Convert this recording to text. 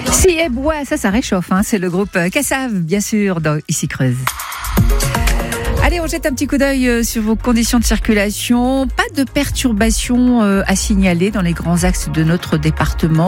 Si et bois, ça réchauffe. C'est le groupe Cassav, bien sûr, dans Ici Creuse. Allez, on jette un petit coup d'œil sur vos conditions de circulation. Pas de perturbations à signaler dans les grands axes de notre département.